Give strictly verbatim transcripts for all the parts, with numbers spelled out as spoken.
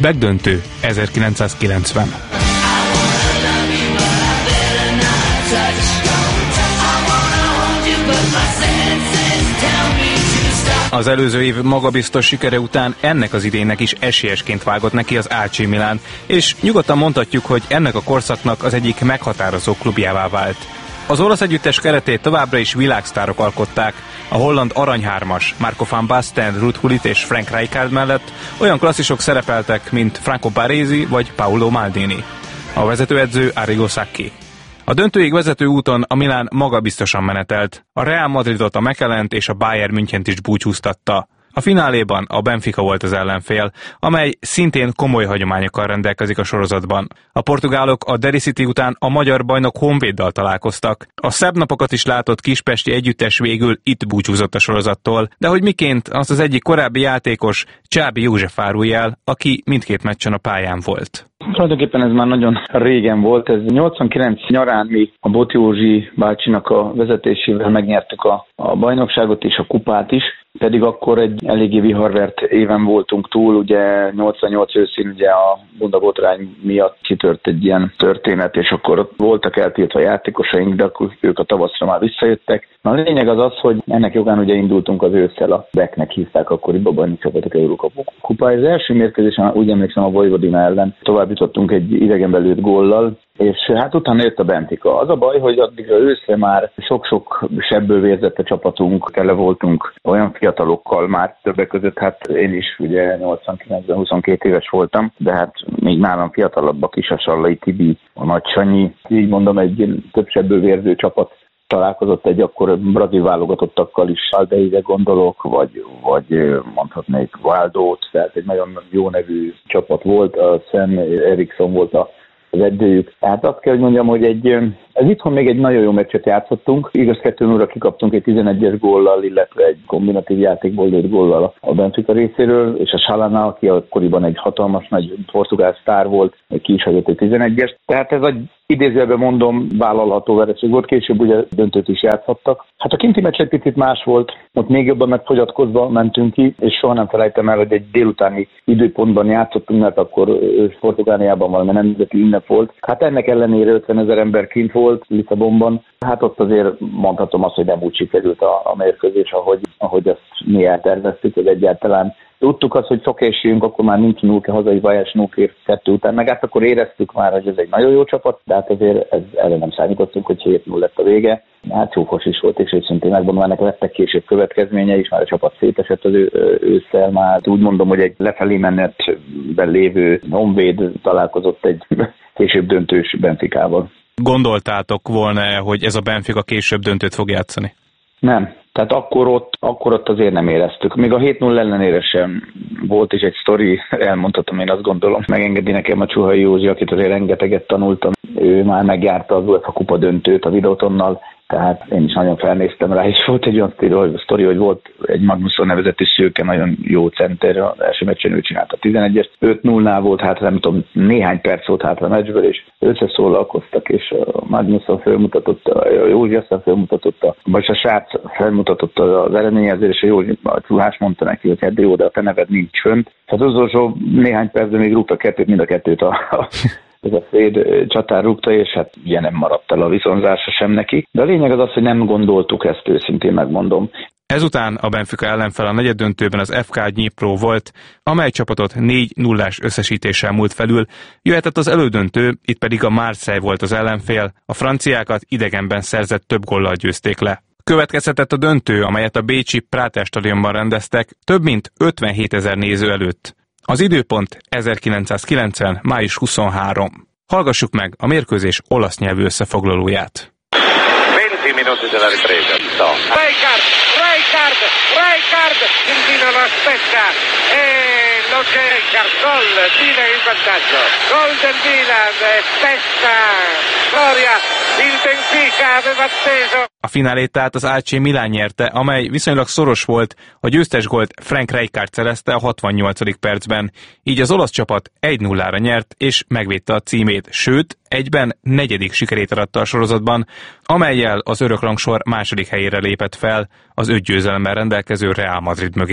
Begdöntő ezerkilencszázkilencven. Az előző év magabiztos sikere után ennek az idénynek is esélyesként vágott neki az á cé Milán, és nyugodtan mondhatjuk, hogy ennek a korszaknak az egyik meghatározó klubjává vált. Az olasz együttes keretét továbbra is világsztárok alkották, a holland aranyhármas Marco van Basten, Ruud Gullit és Frank Rijkaard mellett olyan klasszisok szerepeltek, mint Franco Baresi vagy Paolo Maldini. A vezetőedző Arrigo Sacchi. A döntőig vezető úton a Milán magabiztosan menetelt, a Real Madridot, a Mechelent és a Bayern Münchent is búcsúztatta. A fináléban a Benfica volt az ellenfél, amely szintén komoly hagyományokkal rendelkezik a sorozatban. A portugálok a Derry City után a magyar bajnok Honvéddal találkoztak. A szebb napokat is látott kispesti együttes végül itt búcsúzott a sorozattól, de hogy miként, azt az egyik korábbi játékos, Csábi József árulja el, aki mindkét meccsen a pályán volt. Tulajdonképpen ez már nagyon régen volt, ez nyolcvankilenc nyarán mi a Bot Józsi bácsinak a vezetésével megnyertük a, a bajnokságot és a kupát is, pedig akkor egy eléggé viharvert éven voltunk túl, ugye nyolcvannyolc őszén ugye a bundabotrány miatt kitört egy ilyen történet, és akkor voltak eltiltva játékosaink, de akkor ők a tavaszra már visszajöttek. Na, a lényeg az az, hogy ennek jogán ugye indultunk az ősszel, a Beknek hívták akkoriban bajnoki csapatok Európa-kupája. Az első mérkőzésen úgy emlékszem a Vojvodina ellen tovább jutottunk egy idegenbe lőtt góllal, és hát utána jött a Benfica. Az a baj, hogy addigra őszre már sok-sok sebből vérzett a csapatunk, tele voltunk olyan fiatalokkal már többek között, hát én is ugye nyolcvankilencben huszonkét éves voltam, de hát még nálam fiatalabbak is, a Sallai Tibi, a Nagy Sanyi, így mondom, egy több sebből vérző csapat találkozott egy akkor brazil válogatottakkal is, Aldeire gondolok, vagy, vagy mondhatnék Valdót, tehát egy nagyon jó nevű csapat volt, a Sam Eriksson volt a az edzőjük. Tehát azt kell, hogy mondjam, hogy egy, ez itthon még egy nagyon jó meccset játszottunk. Igaz, kettő nullra kikaptunk egy tizenegyes góllal, illetve egy kombinatív játékból lőtt góllal a Benfica részéről, és a Chalana, aki akkoriban egy hatalmas nagy portugál sztár volt, ki is hagyott egy tizenegyest. Tehát ez egy idézőjelben mondom, vállalható vereség volt, később ugye döntőt is játszottak. Hát a kinti meccs egy picit más volt, ott még jobban megfogyatkozva mentünk ki, és soha nem felejtem el, hogy egy délutáni időpontban játszottunk, mert akkor Portugáliában valami nemzeti ünnep volt. Hát ennek ellenére ötvenezer ember kint volt Lisszabonban. Hát ott azért mondhatom azt, hogy nem úgy sikerült a, a mérkőzés, ahogy, ahogy azt mi elterveztük, hogy egyáltalán tudtuk azt, hogy szokásjünk, akkor már nincs Núke, hazai Vajás Núke kettő után, meg hát akkor éreztük már, hogy ez egy nagyon jó csapat, de hát azért ez, erre nem számítottunk, hogy hét null lett a vége. Hát csúfos is volt, és őszintén megmondom, ennek lettek később következménye is, már a csapat szétesett az ő, ősszel, már úgy mondom, hogy egy lefelé menetben lévő Honvéd találkozott egy később döntős Benficával. Gondoltátok volna, hogy ez a Benfica később döntőt fog játszani? Nem. Tehát akkor ott, akkor ott azért nem éreztük. Még a hét null ellenére sem volt is egy sztori, elmondhatom, én azt gondolom. Megengedi nekem a Csuhai Józsi, akit azért rengeteget tanultam. Ő már megjárta az UEFA kupa döntőt a Videotonnal, tehát én is nagyon felnéztem rá, és volt egy olyan sztori, hogy volt egy Magnusson nevezetű szőke, nagyon jó center, az első meccsen ő csinálta tizenegyest, öt nullnál volt hátra, nem tudom, néhány perc volt hátra a meccsből, és összeszólalkoztak, és a Magnusson felmutatott, a Józsi aztán felmutatott, a, vagy a srác felmutatott az eredményezést, és a Józsi, a Csuhás mondta neki, hogy hát jó, de a te neved nincs fönt. Tehát az utolsó néhány percben még rúgta kettőt, mind a kettőt a, a ez a Svéd csatár rúgta, és hát ugye nem maradt el a viszonzása sem neki. De a lényeg az az, hogy nem gondoltuk ezt, őszintén megmondom. Ezután a Benfica ellenfel a negyeddöntőben az ef ká Dnipro volt, amely csapatot négy nullás összesítéssel múlt felül, jöhetett az elődöntő, itt pedig a Marseille volt az ellenfél, a franciákat idegenben szerzett több góllal győzték le. Következhetett a döntő, amelyet a bécsi Prater stadionban rendeztek, több mint ötvenhétezer néző előtt. Az időpont ezerkilencszázkilencven. május huszonharmadika. Hallgassuk meg a mérkőzés olasz nyelvű összefoglalóját. venti minuti della ripresa. No. Rijkaard, Rijkaard, Rijkaard, Quintino lo aspetta e lo c'è Rijkaard, gol, Milan in vantaggio. Gol del Milan, testa, storia, il Benfica aveva atteso. A finálét tehát az á cé Milán nyerte, amely viszonylag szoros volt, a győztes gólt Frank Rijkaard szerezte a hatvannyolcadik percben, így az olasz csapat egy nullára nyert és megvédte a címét, sőt, egyben negyedik sikerét aratta a sorozatban, amellyel az örökrangsor második helyére lépett fel az öt győzelemmel rendelkező Real Madrid mögé.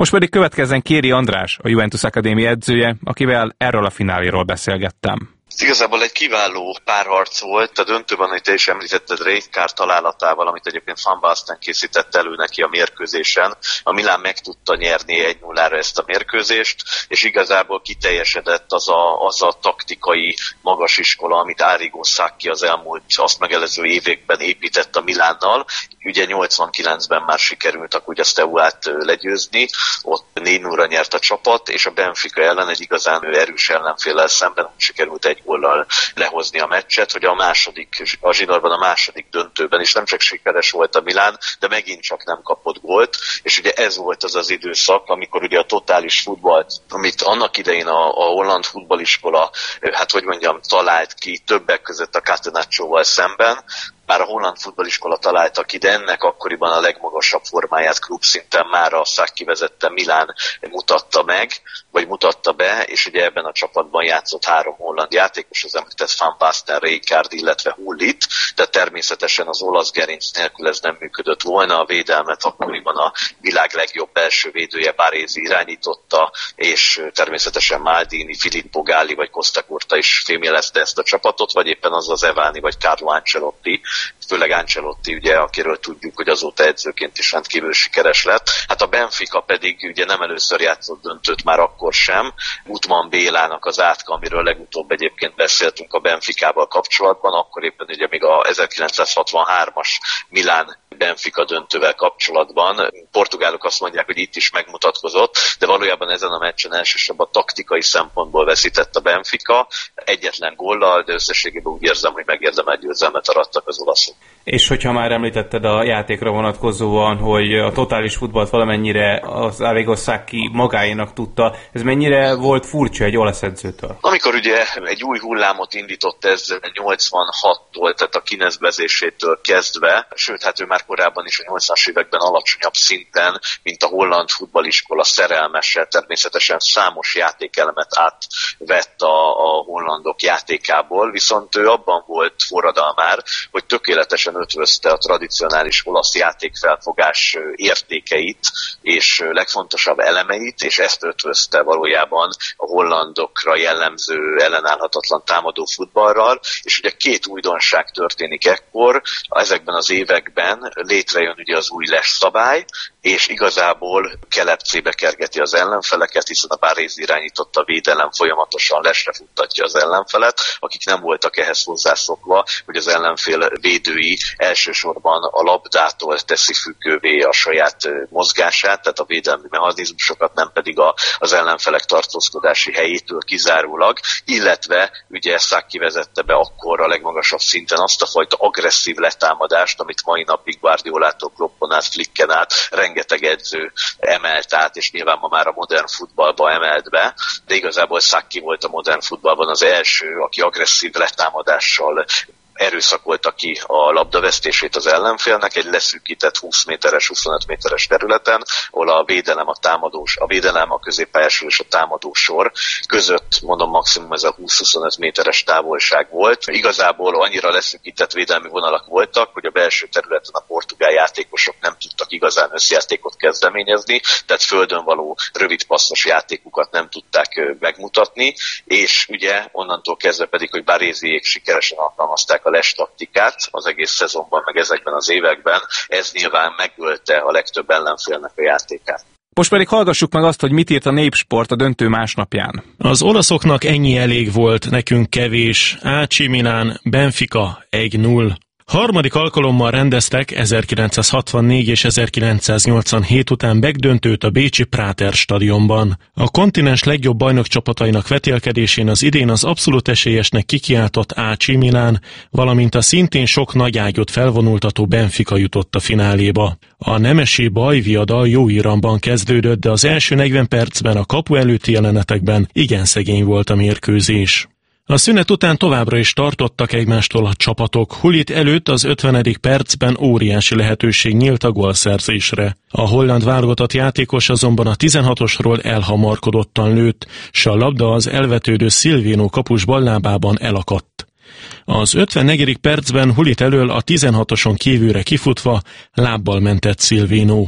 Most pedig következzen Kéri András, a Juventus Akadémia edzője, akivel erről a fináléról beszélgettem. Igazából egy kiváló párharc volt, a döntőben, amit te is említetted, Rijkaard találatával, amit egyébként Van Basten készített elő neki a mérkőzésen. A Milán meg tudta nyerni egy nullára ezt a mérkőzést, és igazából kiteljesedett az a, az a taktikai magasiskola, amit Arrigo Sacchi az elmúlt, azt megelőző években épített a Milánnal. Ugye nyolcvankilencben már sikerült a Steaua-t legyőzni, ott négy nullra nyert a csapat, és a Benfica ellen egy igazán erős ellenféllel szemben sikerült egy góllal lehozni a meccset, hogy a második, a zsinórban a második döntőben is nem csak sikeres volt a Milán, de megint csak nem kapott gólt, és ugye ez volt az az időszak, amikor ugye a totális futballt, amit annak idején a, a holland futballiskola, hát hogy mondjam, talált ki többek között a Catenaccioval szemben, bár a holland futballiskola találta ki, de ennek akkoriban a legmagasabb formáját klubszinten már a Sacchi vezette Milán mutatta meg, vagy mutatta be, és ugye ebben a csapatban játszott három holland játékos, az említett Van Basten, Rijkaard, illetve Hullit, de természetesen az olasz gerinc nélkül ez nem működött volna, a védelmet akkoriban a világ legjobb belső védője Baresi irányította, és természetesen Maldini, Filippo Galli vagy Costa Curta is fémjelezte ezt a csapatot, vagy éppen az az Evani vagy Carlo Ancelotti, főleg Ancelotti, ugye, akiről tudjuk, hogy azóta edzőként is rendkívül sikeres lett. Hát a Benfica pedig ugye nem először játszott döntőt, már akkor sem. Gutman Bélának az átka, amiről legutóbb egyébként beszéltünk a Benficával kapcsolatban, akkor éppen ugye még a ezerkilencszázhatvanhármas Milán Benfica döntővel kapcsolatban. Portugálok azt mondják, hogy itt is megmutatkozott, de valójában ezen a meccsen elsősorban taktikai szempontból veszített a Benfica, egyetlen góllal, de összességében úgy érzem, hogy megérdemelt győzelmet arattak az olaszok. És hogyha már említetted a játékra vonatkozóan, hogy a totális futballt valamennyire az Arrigo Sacchi magáénak tudta, ez mennyire volt furcsa egy olasz edzőtől? Amikor ugye egy új hullámot indított ezzel nyolcvanhattól, tehát a kinezbezésétől kezdve, sőt, hát ő már korábban is a nyolcvanas években alacsonyabb szinten, mint a holland futballiskola szerelmese, természetesen számos játékelemet átvett a, a hollandok játékából, viszont ő abban volt forradalmár, hogy tökéletesen ötvözte a tradicionális olasz játékfelfogás értékeit és legfontosabb elemeit, és ezt ötvözte valójában a hollandokra jellemző ellenállhatatlan támadó futballral, és ugye két újdonság történik ekkor, ezekben az években létrejön ugye az új les szabály, és igazából kelepcébe kergeti az ellenfeleket, hiszen a Baresi irányította védelem folyamatosan lesre futtatja az ellenfelet, akik nem voltak ehhez hozzászokva, hogy az ellenfél védői elsősorban a labdától teszi függővé a saját mozgását, tehát a védelmi mechanizmusokat, nem pedig a, az ellenfelek tartózkodási helyétől kizárólag, illetve ugye Sacchi vezette be akkor a legmagasabb szinten azt a fajta agresszív letámadást, amit mai napig Guardiolától Kloppon át, Flicken át rengeteg edző emelt át, és nyilván ma már a modern futballba emelt be, de igazából Sacchi volt a modern futballban az első, aki agresszív letámadással erőszakolta ki a labdavesztését az ellenfélnek egy leszűkített húsz méteres, huszonöt méteres területen, ahol a védelem, a támadós, a védelem, a középpályásról és a támadó sor között, mondom, maximum ez a húsz-huszonöt méteres távolság volt. Igazából annyira leszűkített védelmi vonalak voltak, hogy a belső területen a portugál játékosok nem tudtak igazán összjátékot kezdeményezni, tehát földön való rövid passzos játékukat nem tudták megmutatni, és ugye onnantól kezdve pedig, hogy Baresiék sikeresen alkalmazták a les taktikát az egész szezonban, meg ezekben az években, ez nyilván megölte a legtöbb ellenfélnek a játékát. Most pedig hallgassuk meg azt, hogy mit írt a Népsport a döntő másnapján. Az olaszoknak ennyi elég volt, nekünk kevés. á cé Milán, Benfica egy null. Harmadik alkalommal rendeztek ezerkilencszázhatvannégy és ezerkilencszáznyolcvanhét után megdöntőt a bécsi Prater stadionban. A kontinens legjobb bajnokcsapatainak vetélkedésén az idén az abszolút esélyesnek kikiáltott á cé Milán, valamint a szintén sok nagyágyot felvonultató Benfica jutott a fináléba. A nemesi bajviadal jó iramban kezdődött, de az első negyven percben a kapu előtti jelenetekben igen szegény volt a mérkőzés. A szünet után továbbra is tartottak egymástól a csapatok. Hullit előtt az ötvenedik percben óriási lehetőség nyílt a gólszerzésre. A holland válogatott játékos azonban a tizenhatosról elhamarkodottan lőtt, s a labda az elvetődő Silvino kapus ballábában elakadt. Az ötvennegyedik percben Hullit elől a tizenhatoson kívülre kifutva lábbal mentett Silvino.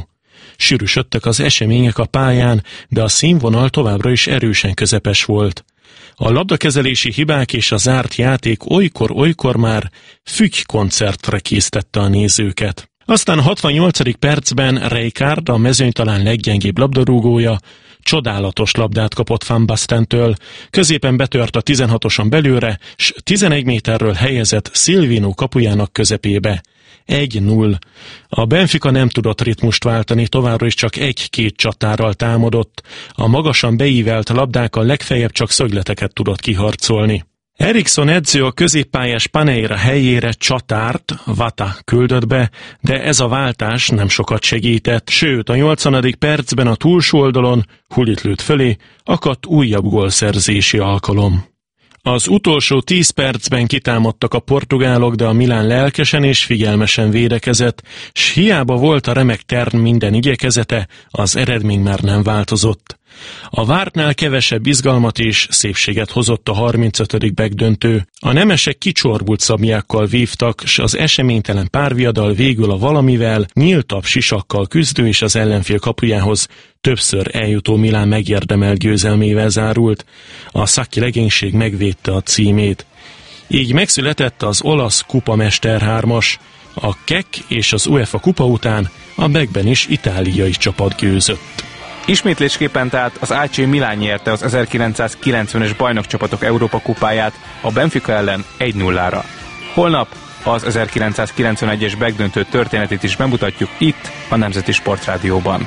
Sűrűsödtek az események a pályán, de a színvonal továbbra is erősen közepes volt. A labdakezelési hibák és a zárt játék olykor-olykor már fügykoncertre késztette a nézőket. Aztán a hatvannyolcadik percben Rijkaard, a mezőny talán leggyengébb labdarúgója, csodálatos labdát kapott Van Bastentől, középen betört a tizenhatoson belőle, s tizenegy méterről helyezett Silvino kapujának közepébe. egy null. A Benfica nem tudott ritmust váltani, továbbra is csak egy-két csatárral támadott. A magasan beívelt labdákkal legfeljebb csak szögleteket tudott kiharcolni. Eriksson edző a középpályás Paneira helyére csatárt, Vata küldött be, de ez a váltás nem sokat segített, sőt a nyolcvanadik percben a túlsó oldalon, Gullit lőtt fölé, akadt újabb gólszerzési alkalom. Az utolsó tíz percben kitámadtak a portugálok, de a Milán lelkesen és figyelmesen védekezett, s hiába volt a remek terv minden igyekezete, az eredmény már nem változott. A vártnál kevesebb izgalmat és szépséget hozott a harmincötödik begdöntő. A nemesek kicsorbult szabjákkal vívtak, s az eseménytelen párviadal végül a valamivel, nyíltabb sisakkal küzdő és az ellenfél kapujához többször eljutó Milán megérdemelt győzelmével zárult. A Sacchi legénység megvédte a címét. Így megszületett az olasz kupamester hármas. A Kek és az UEFA kupa után a Begben is itáliai csapat győzött. Ismétlésképpen tehát az á cé Milán nyerte az ezerkilencszázkilencvenes bajnokcsapatok Európa kupáját a Benfica ellen egy nullára. Holnap az ezerkilencszázkilencvenegyes begdöntő történetét is bemutatjuk itt a Nemzeti Sportrádióban.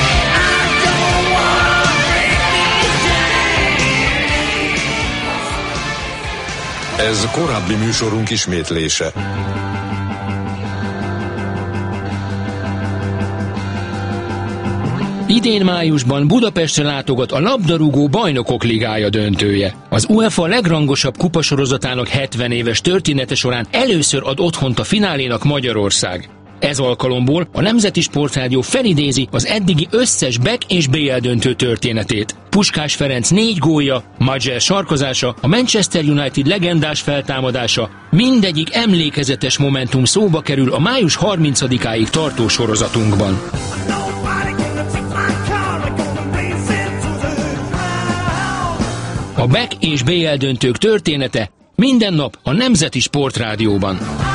Ez korábbi műsorunk ismétlése. Idén májusban Budapestre látogat a labdarúgó Bajnokok Ligája döntője. Az UEFA legrangosabb kupasorozatának hetven éves története során először ad otthont a finálénak Magyarország. Ez alkalomból a Nemzeti Sportrádió felidézi az eddigi összes Bek és bé el döntő történetét. Puskás Ferenc négy gólja, Majer sarkozása, a Manchester United legendás feltámadása, mindegyik emlékezetes momentum szóba kerül a május harmincadikáig tartó sorozatunkban. A Bek és bé el döntők története minden nap a Nemzeti Sportrádióban.